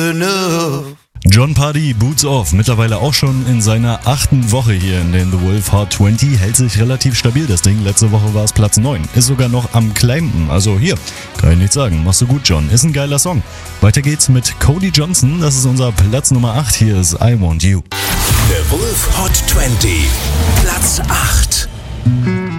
enough. Jon Pardi, Boots Off, mittlerweile auch schon in seiner 8. Woche hier in den The Wolf Hot 20, hält sich relativ stabil das Ding. Letzte Woche war es Platz 9, ist sogar noch am Climben, also hier, kann ich nichts sagen, machst du gut, John, ist ein geiler Song. Weiter geht's mit Cody Johnson, das ist unser Platz Nummer 8, hier ist I Want You. The Wolf Hot 20, Platz 8.